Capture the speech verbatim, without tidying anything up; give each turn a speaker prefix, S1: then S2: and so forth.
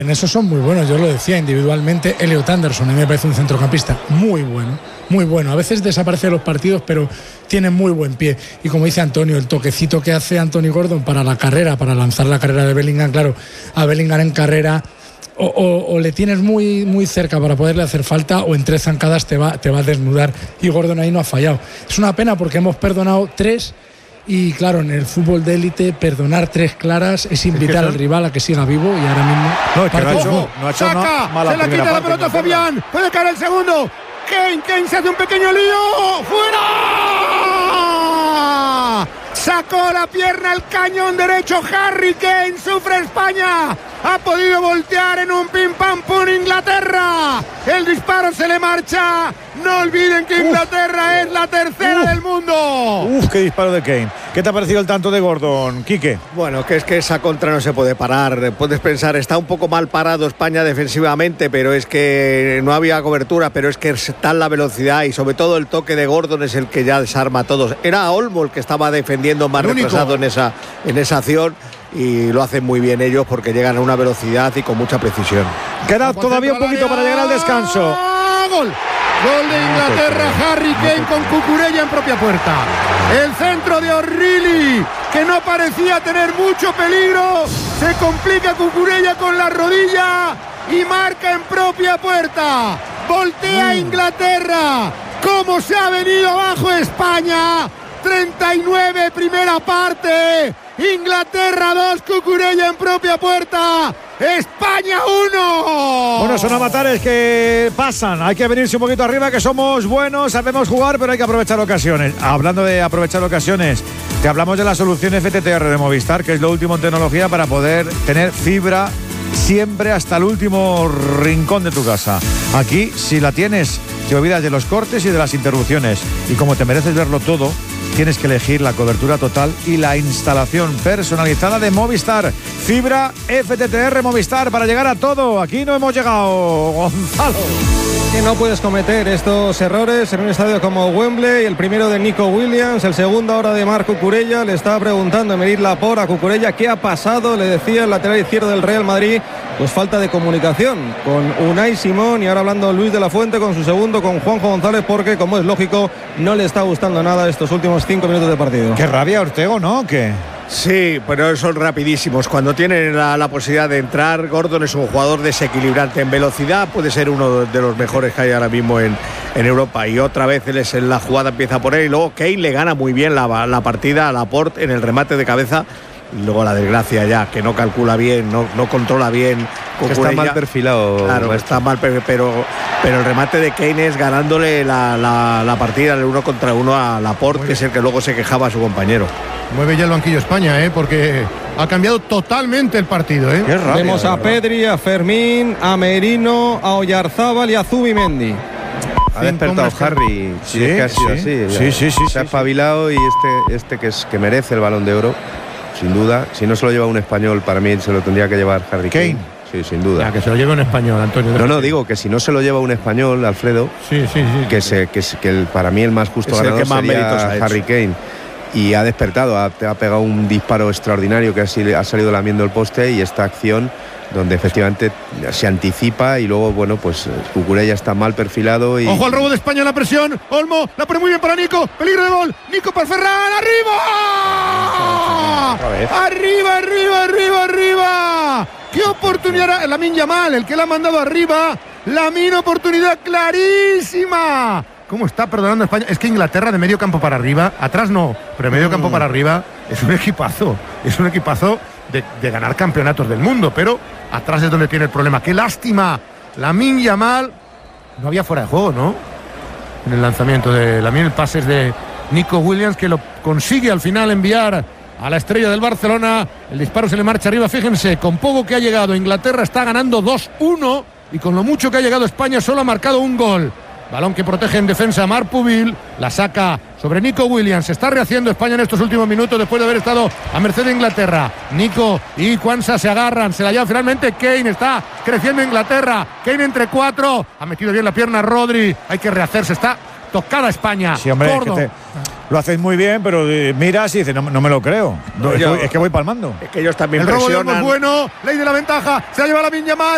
S1: En eso son muy buenos, yo lo decía individualmente. Elliot Anderson, a mí me parece un centrocampista muy bueno, muy bueno. A veces desaparece de los partidos, pero tiene muy buen pie. Y como dice Antonio, el toquecito que hace Anthony Gordon para la carrera, para lanzar la carrera de Bellingham, claro, a Bellingham en carrera o, o, o le tienes muy, muy cerca para poderle hacer falta, o en tres zancadas te va, te va a desnudar. Y Gordon ahí no ha fallado. Es una pena porque hemos perdonado tres. Y claro, en el fútbol de élite, perdonar tres claras es invitar al rival a que siga vivo, y ahora mismo.
S2: No, es que no ha hecho, no ha hecho
S3: saca,
S2: no, mala
S3: se la quita la pelota Fabián, puede caer el segundo. Kane, Kane se hace un pequeño lío. ¡Fuera! Sacó la pierna al cañón derecho. Harry Kane, sufre España. Ha podido voltear en un pim pam pum Inglaterra. El disparo se le marcha. No olviden que Inglaterra uf, es la tercera uf, del mundo.
S2: Uf, qué disparo de Kane. ¿Qué te ha parecido el tanto de Gordon, Quique?
S4: Bueno, que es que esa contra no se puede parar. Puedes pensar, está un poco mal parado España defensivamente, pero es que no había cobertura, pero es que está en la velocidad y sobre todo el toque de Gordon es el que ya desarma a todos. Era Olmo el que estaba defendiendo más retrasado en esa, en esa acción. Y lo hacen muy bien ellos porque llegan a una velocidad y con mucha precisión.
S2: Queda todavía un poquito para llegar al descanso.
S3: ¡Gol! Gol de Inglaterra, Harry Kane con Cucurella en propia puerta. El centro de O'Reilly, que no parecía tener mucho peligro. Se complica Cucurella con la rodilla y marca en propia puerta. Voltea Inglaterra. ¿Cómo se ha venido abajo España? treinta y nueve, primera parte. Inglaterra dos, Cucurella en propia puerta. España uno.
S2: Bueno, son avatares que pasan. Hay que venirse un poquito arriba, que somos buenos, sabemos jugar, pero hay que aprovechar ocasiones. Hablando de aprovechar ocasiones, te hablamos de la solución F T T R de Movistar, que es lo último en tecnología para poder tener fibra siempre hasta el último rincón de tu casa. Aquí, si la tienes, te olvidas de los cortes y de las interrupciones. Y como te mereces verlo todo, tienes que elegir la cobertura total y la instalación personalizada de Movistar. Fibra F T T R Movistar para llegar a todo. Aquí no hemos llegado, Gonzalo.
S5: Que no puedes cometer estos errores en un estadio como Wembley. El primero de Nico Williams, el segundo ahora de Marc Cucurella. Le estaba preguntando Emery Laporte a Cucurella qué ha pasado. Le decía el lateral izquierdo del Real Madrid, pues falta de comunicación con Unai Simón, y ahora hablando Luis de la Fuente con su segundo, con Juanjo González, porque como es lógico no le está gustando nada estos últimos cinco minutos de partido.
S2: Qué rabia, Ortego, ¿no? ¿Qué?
S4: Sí, pero son rapidísimos. Cuando tienen la, la posibilidad de entrar, Gordon es un jugador desequilibrante. En velocidad puede ser uno de los mejores que hay ahora mismo en, en Europa. Y otra vez él es en la jugada, empieza por él. Y luego Kane le gana muy bien la, la partida a Laporte en el remate de cabeza. Y luego la desgracia ya, que no calcula bien, no, no controla bien.
S6: Que está mal perfilado.
S4: Claro, maestro. Está mal perfilado, pero, pero el remate de Kane es ganándole la, la, la partida el uno contra uno a Laporte, que es el que luego se quejaba a su compañero.
S3: Mueve ya el banquillo España, ¿eh? Porque ha cambiado totalmente el partido, ¿eh?
S5: Rabia, vemos a Pedri, a Fermín, a Merino, a Oyarzábal y a Zubimendi.
S6: Ha despertado Harry, sí, sí, es que ha sido
S2: sí.
S6: así.
S2: Sí, sí, sí,
S6: se ha
S2: sí,
S6: espabilado sí. Y este, este que, es, que merece el Balón de Oro, sin duda. Si no se lo lleva un español, para mí se lo tendría que llevar Harry Kane. Kane. Sí, sin duda.
S3: Ya, que se lo lleve un español, Antonio.
S6: No, no, digo que si no se lo lleva un español, Alfredo,
S3: sí, sí, sí,
S6: que,
S3: sí.
S6: Se, que, que el, para mí el más justo
S4: es
S6: ganador
S4: el que más
S6: sería Harry Kane. Y ha despertado, ha, ha pegado un disparo extraordinario que ha, ha salido lamiendo el poste, y esta acción donde efectivamente se anticipa y luego, bueno, pues Cucurella está mal perfilado y...
S3: Ojo al robo de España en la presión. Olmo, la pone muy bien para Nico. Peligro de gol. Nico para Ferran. ¡Arriba! ¡Arriba, arriba, arriba, arriba! ¡Qué oportunidad! Lamine Yamal, el que la ha mandado arriba. Lamine, oportunidad clarísima. ¿Cómo está perdonando España? Es que Inglaterra de medio campo para arriba, atrás no, pero de medio campo para arriba es un equipazo. Es un equipazo de, de ganar campeonatos del mundo, pero atrás es donde tiene el problema. ¡Qué lástima! Lamine Yamal, no había fuera de juego, ¿no? En el lanzamiento de Lamine, el pase es de Nico Williams, que lo consigue al final enviar a la estrella del Barcelona. El disparo se le marcha arriba. Fíjense, con poco que ha llegado, Inglaterra está ganando dos uno, y con lo mucho que ha llegado España solo ha marcado un gol. Balón que protege en defensa Marc Pubil, la saca sobre Nico Williams. Se está rehaciendo España en estos últimos minutos después de haber estado a merced de Inglaterra. Nico y Kwanza se agarran, se la lleva finalmente Kane. Está creciendo Inglaterra. Kane entre cuatro, ha metido bien la pierna Rodri. Hay que rehacerse, está tocada España.
S2: Sí, hombre, es que te, lo hacéis muy bien, pero eh, miras y dices, no, no me lo creo. No, es, que, es que voy palmando.
S4: Es que ellos también
S3: el
S4: presionan.
S3: El robo de es bueno, ley de la ventaja, se la lleva Lamine Yamal.